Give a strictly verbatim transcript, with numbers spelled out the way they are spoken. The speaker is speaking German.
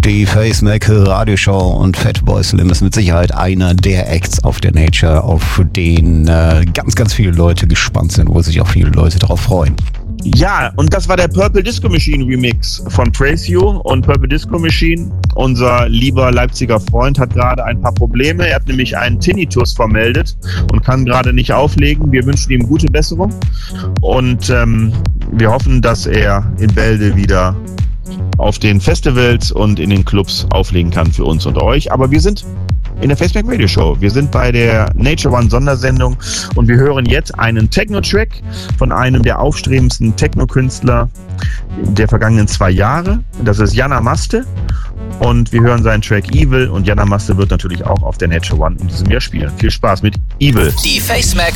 Die Facemac Radioshow und Fatboy Slim ist mit Sicherheit einer der Acts auf der Nature, auf den äh, ganz, ganz viele Leute gespannt sind, wo sich auch viele Leute darauf freuen. Ja, und das war der Purple Disco Machine Remix von Praise You. Und Purple Disco Machine, unser lieber Leipziger Freund, hat gerade ein paar Probleme. Er hat nämlich einen Tinnitus vermeldet und kann gerade nicht auflegen. Wir wünschen ihm gute Besserung und ähm, wir hoffen, dass er in Bälde wieder auf den Festivals und in den Clubs auflegen kann für uns und euch. Aber wir sind in der Facemac Radio Show. Wir sind bei der Nature One Sondersendung und wir hören jetzt einen Techno-Track von einem der aufstrebendsten Techno-Künstler der vergangenen zwei Jahre. Das ist Jana Maste und wir hören seinen Track Evil und Jana Maste wird natürlich auch auf der Nature One in diesem Jahr spielen. Viel Spaß mit Evil. Die Facemac